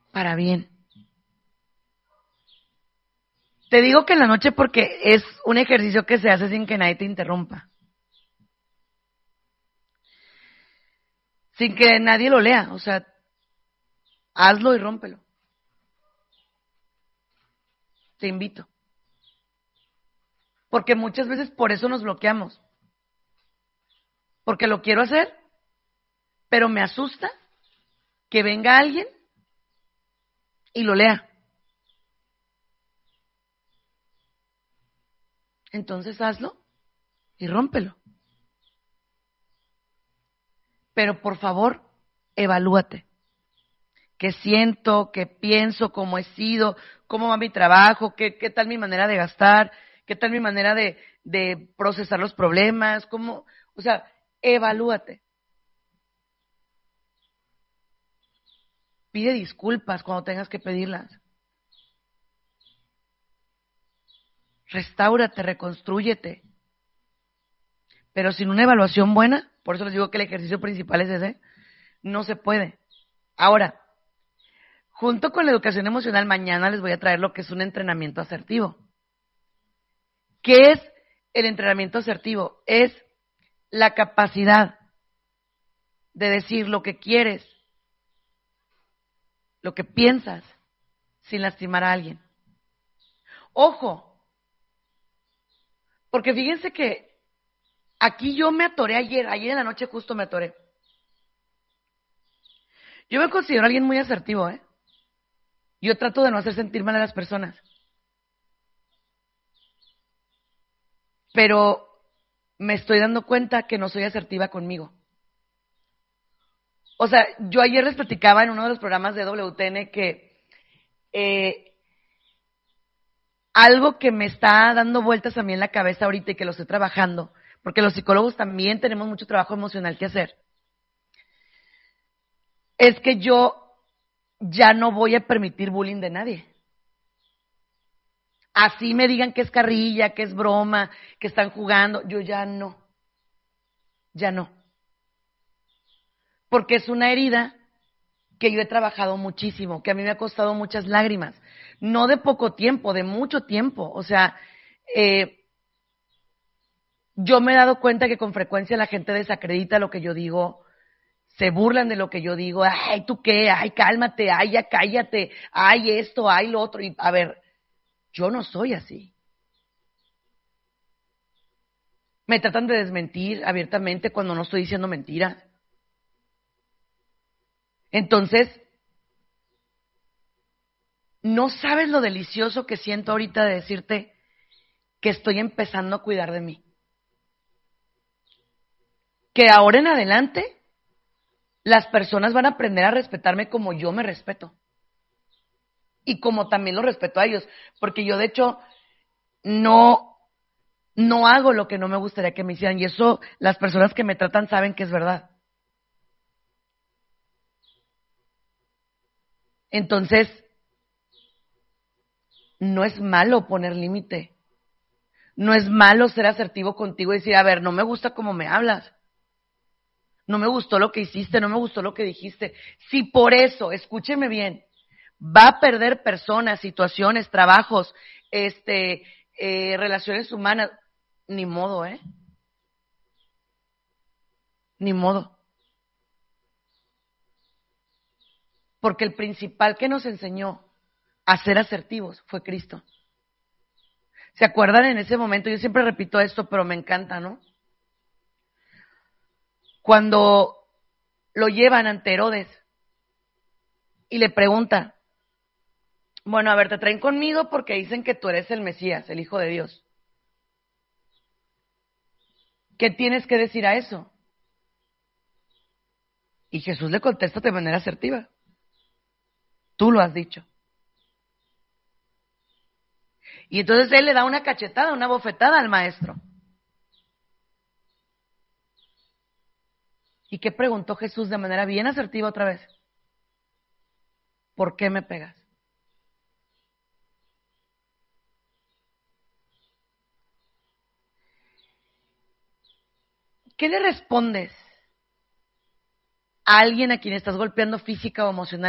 para bien. Te digo que en la noche porque es un ejercicio que se hace sin que nadie te interrumpa. Sin que nadie lo lea, o sea, hazlo y rómpelo. Te invito. Porque muchas veces por eso nos bloqueamos. Porque lo quiero hacer, pero me asusta que venga alguien y lo lea. Entonces hazlo y rómpelo. Pero por favor, evalúate. ¿Qué siento? ¿Qué pienso? ¿Cómo he sido? ¿Cómo va mi trabajo? ¿Qué tal mi manera de gastar? ¿Qué tal mi manera de procesar los problemas? ¿Cómo? O sea, evalúate. Pide disculpas cuando tengas que pedirlas. Restáurate, reconstrúyete. Pero sin una evaluación buena, por eso les digo que el ejercicio principal es ese, no se puede. Ahora, junto con la educación emocional, mañana les voy a traer lo que es un entrenamiento asertivo. ¿Qué es el entrenamiento asertivo? Es la capacidad de decir lo que quieres, lo que piensas, sin lastimar a alguien. Ojo, porque fíjense que aquí yo me atoré ayer en la noche justo me atoré. Yo me considero alguien muy asertivo, ¿eh? Yo trato de no hacer sentir mal a las personas. Pero me estoy dando cuenta que no soy asertiva conmigo. O sea, yo ayer les platicaba en uno de los programas de WTN que algo que me está dando vueltas a mí en la cabeza ahorita y que lo estoy trabajando, porque los psicólogos también tenemos mucho trabajo emocional que hacer, es que yo ya no voy a permitir bullying de nadie. Así me digan que es carrilla, que es broma, que están jugando, yo ya no. Porque es una herida que yo he trabajado muchísimo, que a mí me ha costado muchas lágrimas, no de poco tiempo, de mucho tiempo. O sea, yo me he dado cuenta que con frecuencia la gente desacredita lo que yo digo, se burlan de lo que yo digo, ay, ¿tú qué? Ay, cálmate, ay, ya cállate, ay, esto, ay, lo otro. Y a ver, yo no soy así. Me tratan de desmentir abiertamente cuando no estoy diciendo mentiras. Entonces, no sabes lo delicioso que siento ahorita de decirte que estoy empezando a cuidar de mí. Que ahora en adelante las personas van a aprender a respetarme como yo me respeto. Y como también lo respeto a ellos. Porque yo, de hecho, no hago lo que no me gustaría que me hicieran. Y eso las personas que me tratan saben que es verdad. Entonces, no es malo poner límite. No es malo ser asertivo contigo y decir, a ver, no me gusta cómo me hablas. No me gustó lo que hiciste, no me gustó lo que dijiste. Si por eso, escúcheme bien, va a perder personas, situaciones, trabajos, relaciones humanas, ni modo, ni modo. Porque el principal que nos enseñó a ser asertivos fue Cristo. ¿Se acuerdan en ese momento? Yo siempre repito esto, pero me encanta, ¿no? Cuando lo llevan ante Herodes y le pregunta, bueno, a ver, te traen conmigo porque dicen que tú eres el Mesías, el Hijo de Dios. ¿Qué tienes que decir a eso? Y Jesús le contesta de manera asertiva. Tú lo has dicho. Y entonces él le da una cachetada, una bofetada al maestro. ¿Y qué preguntó Jesús de manera bien asertiva otra vez? ¿Por qué me pegas? ¿Qué le respondes a alguien a quien estás golpeando física o emocionalmente?